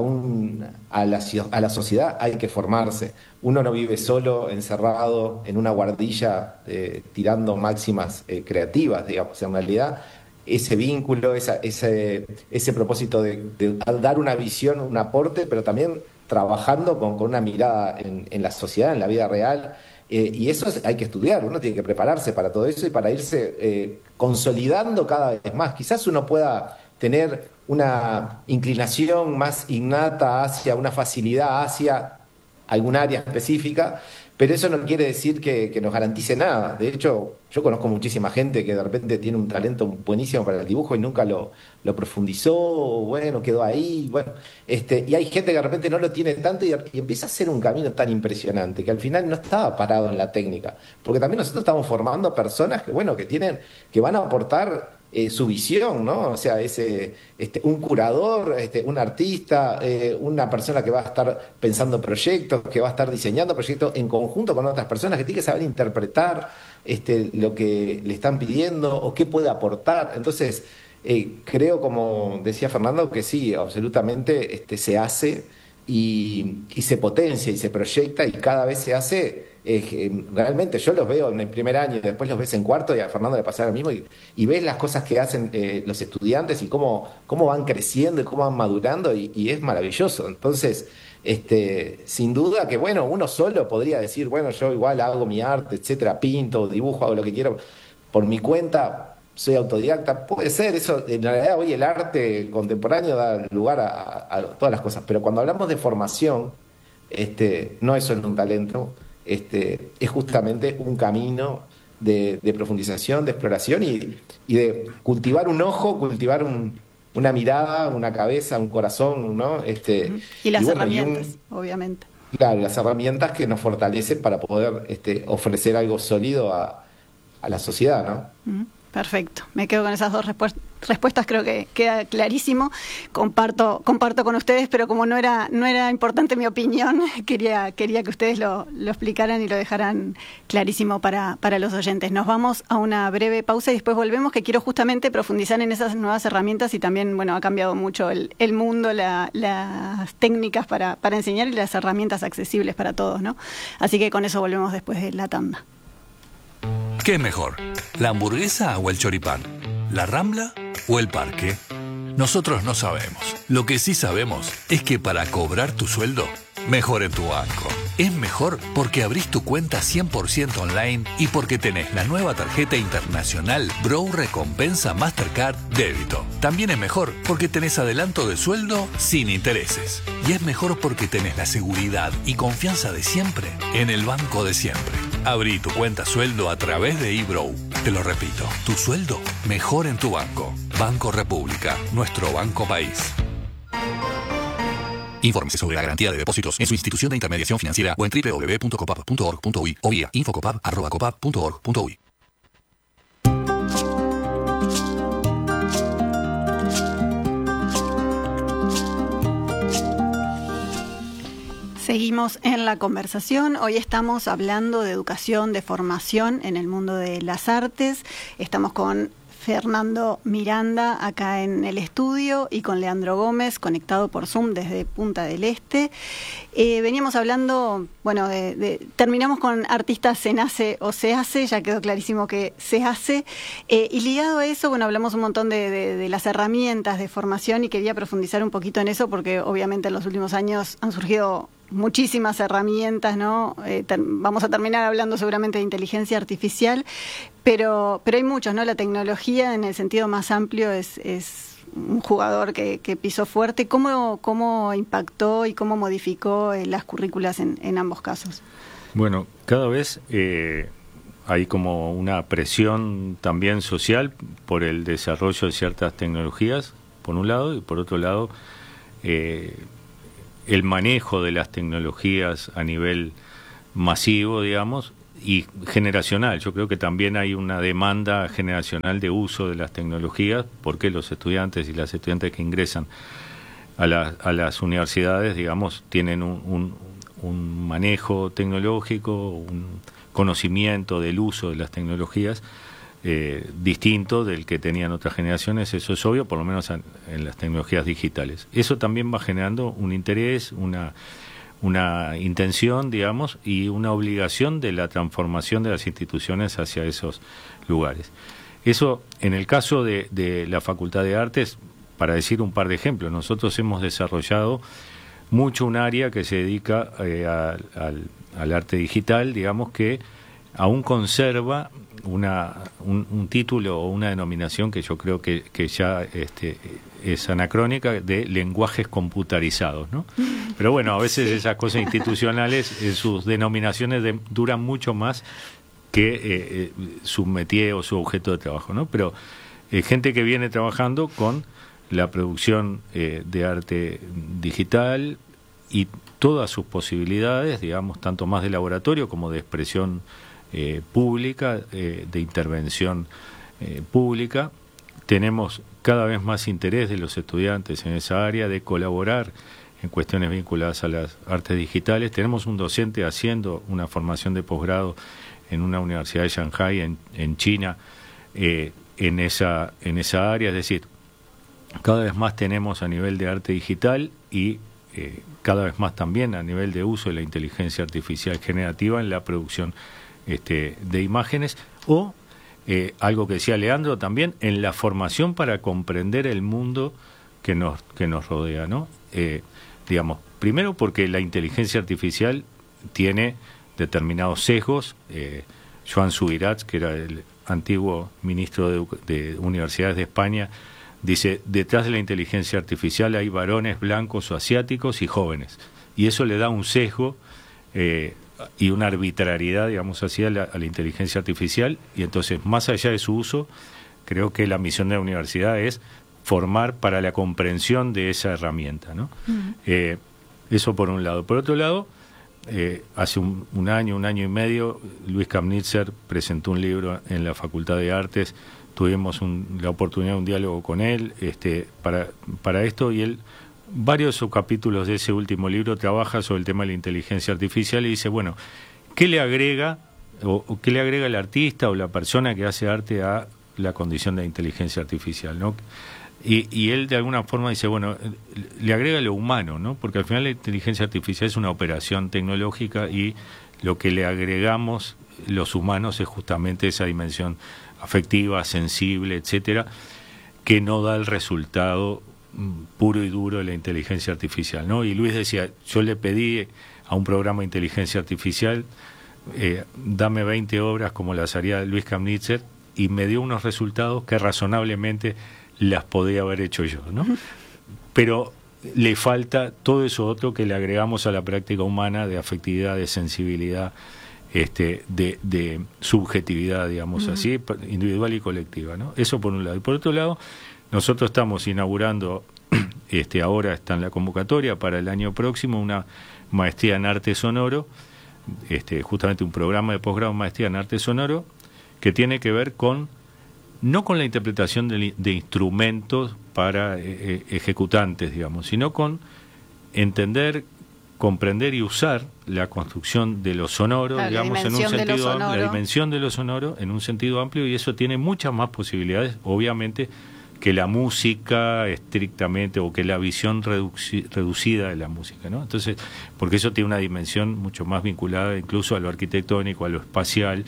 P: la sociedad hay que formarse. Uno no vive solo, encerrado en una guardilla, tirando máximas creativas, digamos. En realidad, ese vínculo, ese propósito de dar una visión, un aporte, pero también trabajando con una mirada en la sociedad, en la vida real, y eso hay que estudiar, uno tiene que prepararse para todo eso y para irse consolidando cada vez más. Quizás uno pueda tener una inclinación más innata hacia una facilidad hacia algún área específica, pero eso no quiere decir que nos garantice nada. De hecho, yo conozco muchísima gente que de repente tiene un talento buenísimo para el dibujo y nunca lo profundizó, bueno, quedó ahí, bueno, y hay gente que de repente no lo tiene tanto y empieza a hacer un camino tan impresionante que al final no estaba parado en la técnica, porque también nosotros estamos formando personas que van a aportar su visión, ¿no? O sea, un curador, un artista, una persona que va a estar pensando proyectos, que va a estar diseñando proyectos en conjunto con otras personas, que tiene que saber interpretar lo que le están pidiendo o qué puede aportar. Entonces, creo, como decía Fernando, que sí, absolutamente se hace y se potencia y se proyecta y cada vez se hace. Realmente yo los veo en el primer año y después los ves en cuarto, y a Fernando le pasa lo mismo, y ves las cosas que hacen los estudiantes y cómo van creciendo y cómo van madurando, y es maravilloso. Entonces, sin duda que, bueno, uno solo podría decir, bueno, yo igual hago mi arte, etcétera, pinto, dibujo, hago lo que quiero por mi cuenta, soy autodidacta. Puede ser eso, en realidad hoy el arte contemporáneo da lugar a todas las cosas, pero cuando hablamos de formación, no es solo un talento, es justamente un camino de profundización, de exploración y de cultivar un ojo, cultivar una mirada, una cabeza, un corazón, ¿no?
N: Y las herramientas, obviamente.
P: Claro, las herramientas que nos fortalecen para poder ofrecer algo sólido a la sociedad, ¿no?
N: Perfecto, me quedo con esas dos respuestas, creo que queda clarísimo. Comparto con ustedes, pero como no era importante mi opinión, quería que ustedes lo explicaran y lo dejaran clarísimo para los oyentes. Nos vamos a una breve pausa y después volvemos, que quiero justamente profundizar en esas nuevas herramientas y también, bueno, ha cambiado mucho el mundo, las técnicas para enseñar y las herramientas accesibles para todos, ¿no? Así que con eso volvemos después de la tanda.
M: ¿Qué es mejor? ¿La hamburguesa o el choripán? ¿La Rambla o el parque? Nosotros no sabemos. Lo que sí sabemos es que para cobrar tu sueldo, mejor en tu banco. Es mejor porque abrís tu cuenta 100% online y porque tenés la nueva tarjeta internacional Bro Recompensa Mastercard Débito. También es mejor porque tenés adelanto de sueldo sin intereses. Y es mejor porque tenés la seguridad y confianza de siempre en el banco de siempre. Abrí tu cuenta sueldo a través de eBro. Te lo repito, tu sueldo mejor en tu banco. Banco República, nuestro banco país. Infórmese sobre la garantía de depósitos en su institución de intermediación financiera o en www.copap.org.uy o vía infocopap@copap.org.uy.
N: Seguimos en la conversación. Hoy estamos hablando de educación, de formación en el mundo de las artes. Estamos con Fernando Miranda acá en el estudio y con Leandro Gómez conectado por Zoom desde Punta del Este. Veníamos hablando, bueno, terminamos con artistas se nace o se hace, ya quedó clarísimo que se hace. Y ligado a eso, bueno, hablamos un montón de las herramientas de formación y quería profundizar un poquito en eso porque obviamente en los últimos años han surgido muchísimas herramientas, ¿no? Vamos a terminar hablando seguramente de inteligencia artificial, pero hay muchos, ¿no? La tecnología en el sentido más amplio es un jugador que pisó fuerte. ¿Cómo impactó y cómo modificó las currículas en ambos casos?
O: Bueno, cada vez hay como una presión también social por el desarrollo de ciertas tecnologías, por un lado, y por otro lado, el manejo de las tecnologías a nivel masivo, digamos, y generacional. Yo creo que también hay una demanda generacional de uso de las tecnologías, porque los estudiantes y las estudiantes que ingresan a las universidades, digamos, tienen un manejo tecnológico, un conocimiento del uso de las tecnologías distinto del que tenían otras generaciones. Eso es obvio, por lo menos en las tecnologías digitales. Eso también va generando un interés, una intención, digamos, y una obligación de la transformación de las instituciones hacia esos lugares. Eso, en el caso de la Facultad de Artes, para decir un par de ejemplos, nosotros hemos desarrollado mucho un área que se dedica al arte digital, digamos, que aún conserva un título o una denominación que yo creo que ya es anacrónica, de lenguajes computarizados, ¿no? Pero bueno, a veces esas cosas institucionales, sus denominaciones duran mucho más que su métier o su objeto de trabajo, ¿no? Pero gente que viene trabajando con la producción de arte digital y todas sus posibilidades, digamos, tanto más de laboratorio como de expresión pública, de intervención pública. Tenemos cada vez más interés de los estudiantes en esa área de colaborar en cuestiones vinculadas a las artes digitales. Tenemos un docente haciendo una formación de posgrado en una universidad de Shanghái, en China, en esa área. Es decir, cada vez más tenemos a nivel de arte digital y cada vez más también a nivel de uso de la inteligencia artificial generativa en la producción de imágenes, o algo que decía Leandro también, en la formación para comprender el mundo que nos rodea, ¿no? Digamos, primero porque la inteligencia artificial tiene determinados sesgos. Joan Subirats, que era el antiguo ministro de Universidades de España, dice: detrás de la inteligencia artificial hay varones blancos o asiáticos y jóvenes, y eso le da un sesgo y una arbitrariedad, digamos así, a la inteligencia artificial. Y entonces, más allá de su uso, creo que la misión de la universidad es formar para la comprensión de esa herramienta, ¿no? Eso por un lado. Por otro lado, hace un año y medio, Luis Kamnitzer presentó un libro en la Facultad de Artes. Tuvimos la oportunidad de un diálogo con él para esto, y él, varios subcapítulos de ese último libro, trabaja sobre el tema de la inteligencia artificial y dice, bueno, ¿qué le agrega o qué le agrega el artista o la persona que hace arte a la condición de inteligencia artificial, ¿no? Y él de alguna forma dice, bueno, le agrega lo humano, ¿no? Porque al final la inteligencia artificial es una operación tecnológica y lo que le agregamos los humanos es justamente esa dimensión afectiva, sensible, etcétera, que no da el resultado puro y duro de la inteligencia artificial, ¿no? Y Luis decía, yo le pedí a un programa de inteligencia artificial, dame 20 obras como las haría Luis Kamnitzer, y me dio unos resultados que razonablemente las podía haber hecho yo, ¿no? Pero le falta todo eso otro que le agregamos a la práctica humana, de afectividad, de sensibilidad, de subjetividad, digamos así, individual y colectiva, ¿no? Eso por un lado. Y por otro lado, nosotros estamos inaugurando, ahora está en la convocatoria para el año próximo, una maestría en arte sonoro, justamente un programa de posgrado en maestría en arte sonoro, que tiene que ver no con la interpretación de instrumentos para ejecutantes, digamos, sino con entender, comprender y usar la construcción de lo sonoro, digamos, en un sentido amplio, la dimensión de lo sonoro en un sentido amplio, y eso tiene muchas más posibilidades, obviamente, que la música estrictamente, o que la visión reducida de la música, ¿no? Entonces, porque eso tiene una dimensión mucho más vinculada incluso a lo arquitectónico, a lo espacial,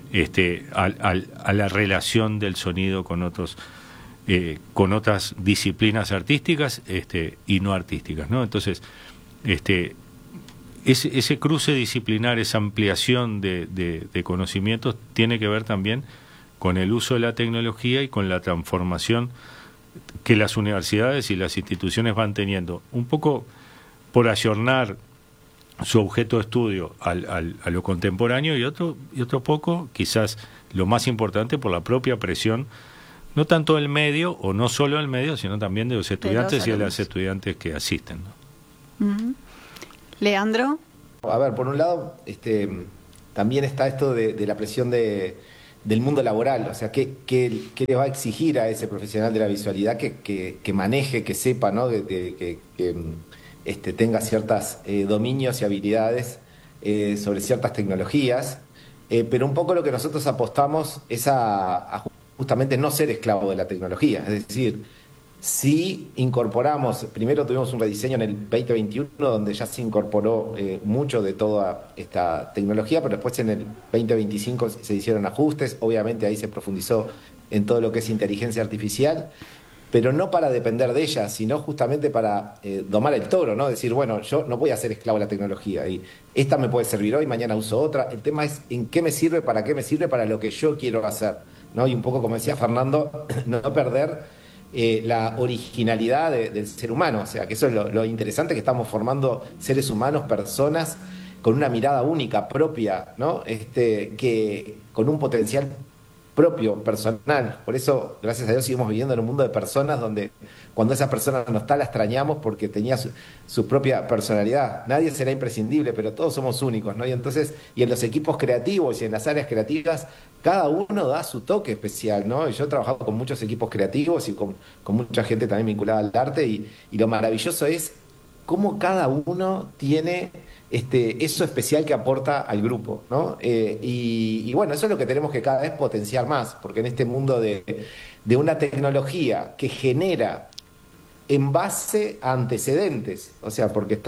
O: a la relación del sonido con otras disciplinas artísticas y no artísticas, ¿no? Entonces, ese cruce disciplinar, esa ampliación de conocimientos tiene que ver también con el uso de la tecnología y con la transformación que las universidades y las instituciones van teniendo, un poco por ayornar su objeto de estudio a lo contemporáneo y otro poco, quizás lo más importante, por la propia presión, no tanto del medio, o no solo del medio, sino también de los estudiantes y de las estudiantes que asisten, ¿no?
N: Uh-huh. Leandro.
P: A ver, por un lado, también está esto de la presión del mundo laboral, o sea, ¿qué le va a exigir a ese profesional de la visualidad que maneje, que sepa, ¿no? Que tenga ciertos dominios y habilidades sobre ciertas tecnologías, pero un poco lo que nosotros apostamos es a justamente no ser esclavo de la tecnología, es decir, si incorporamos, primero tuvimos un rediseño en el 2021 donde ya se incorporó mucho de toda esta tecnología, pero después en el 2025 se hicieron ajustes, obviamente ahí se profundizó en todo lo que es inteligencia artificial, pero no para depender de ella, sino justamente para domar el toro, ¿no? Decir, bueno, yo no voy a ser esclavo de la tecnología y esta me puede servir hoy, mañana uso otra. El tema es en qué me sirve, para qué me sirve, para lo que yo quiero hacer, ¿no? Y un poco, como decía Fernando, no perder la originalidad del ser humano. O sea, que eso es lo interesante, que estamos formando seres humanos, personas con una mirada única, propia, ¿no? Que con un potencial propio, personal. Por eso, gracias a Dios, seguimos viviendo en un mundo de personas donde cuando esa persona no está, la extrañamos porque tenía su propia personalidad. Nadie será imprescindible, pero todos somos únicos, ¿no? Y entonces, y en los equipos creativos y en las áreas creativas, cada uno da su toque especial, ¿no? Y yo he trabajado con muchos equipos creativos y con mucha gente también vinculada al arte, y lo maravilloso es cómo cada uno tiene eso especial que aporta al grupo, ¿no? Y bueno, eso es lo que tenemos que cada vez potenciar más, porque en este mundo de una tecnología que genera en base a antecedentes, o sea, porque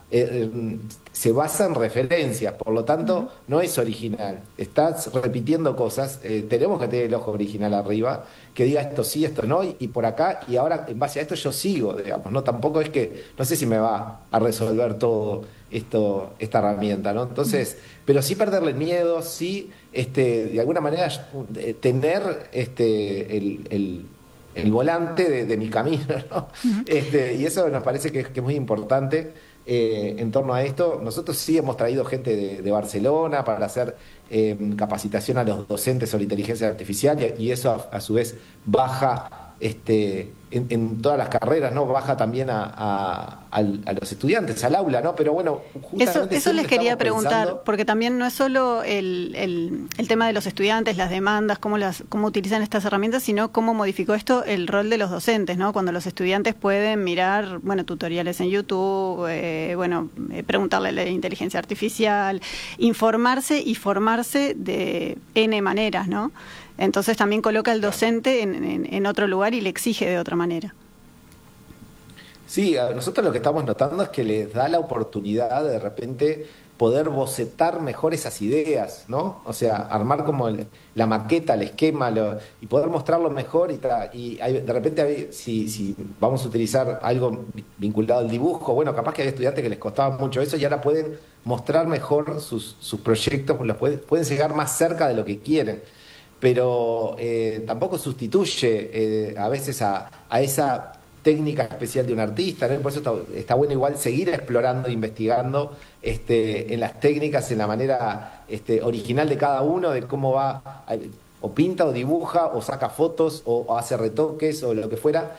P: se basa en referencias, por lo tanto no es original, estás repitiendo cosas, tenemos que tener el ojo original arriba, que diga esto sí, esto no, y por acá, y ahora en base a esto yo sigo, digamos, ¿no? Tampoco es que, no sé si me va a resolver todo esta herramienta, ¿no? Entonces, pero sí perderle miedo, sí, de alguna manera tener el volante de mi camino, ¿no? Y eso nos parece que es muy importante en torno a esto. Nosotros sí hemos traído gente de Barcelona para hacer capacitación a los docentes sobre inteligencia artificial, y eso a su vez baja en todas las carreras, ¿no? Baja también a los estudiantes, al aula, ¿no? Pero bueno,
N: eso les quería preguntar, porque también no es solo el tema de los estudiantes, las demandas, cómo utilizan estas herramientas, sino cómo modificó esto el rol de los docentes, ¿no? Cuando los estudiantes pueden mirar, bueno, tutoriales en YouTube, preguntarle a la inteligencia artificial, informarse y formarse de N maneras, ¿no? Entonces también coloca al docente en otro lugar y le exige de otra manera.
P: Sí, nosotros lo que estamos notando es que les da la oportunidad de repente poder bocetar mejor esas ideas, ¿no? O sea, armar como la maqueta, el esquema, y poder mostrarlo mejor, y de repente si vamos a utilizar algo vinculado al dibujo, bueno, capaz que hay estudiantes que les costaba mucho eso y ahora pueden mostrar mejor sus proyectos, pueden llegar más cerca de lo que quieren. Pero tampoco sustituye a veces a esa técnica especial de un artista, ¿no? Por eso está bueno igual seguir explorando, investigando en las técnicas, en la manera original de cada uno, de cómo va, o pinta o dibuja, o saca fotos, o hace retoques, o lo que fuera.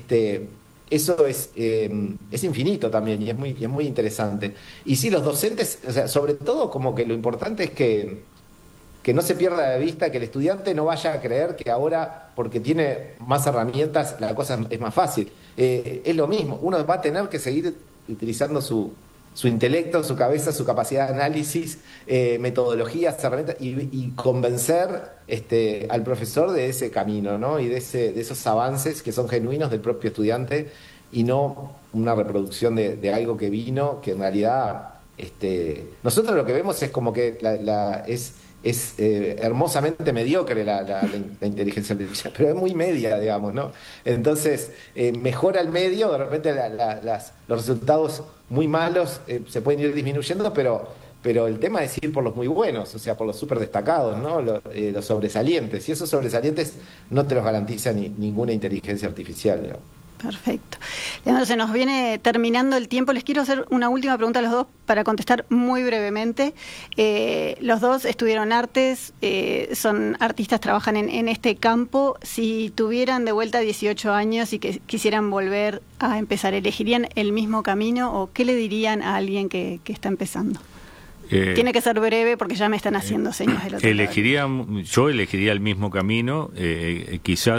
P: Eso es infinito también, y es muy interesante. Y sí, los docentes, o sea, sobre todo, como que lo importante es que no se pierda de vista, que el estudiante no vaya a creer que ahora, porque tiene más herramientas, la cosa es más fácil. Es lo mismo, uno va a tener que seguir utilizando su intelecto, su cabeza, su capacidad de análisis, metodologías, herramientas, y convencer al profesor de ese camino, ¿no? Y de esos avances que son genuinos del propio estudiante, y no una reproducción de algo que vino, que en realidad nosotros lo que vemos es como que es hermosamente mediocre la inteligencia artificial, pero es muy media, digamos, ¿no? Entonces, mejora el medio, de repente los resultados muy malos se pueden ir disminuyendo, pero el tema es ir por los muy buenos, o sea, por los súper destacados, ¿no? Los sobresalientes, y esos sobresalientes no te los garantiza ninguna inteligencia artificial, digamos.
N: Perfecto. Leandro, se nos viene terminando el tiempo. Les quiero hacer una última pregunta a los dos para contestar muy brevemente. Los dos estudiaron artes, son artistas, trabajan en este campo. Si tuvieran de vuelta 18 años y que quisieran volver a empezar, ¿elegirían el mismo camino o qué le dirían a alguien que está empezando? Tiene que ser breve porque ya me están haciendo señas del otro lado.
O: Yo elegiría el mismo camino, quizás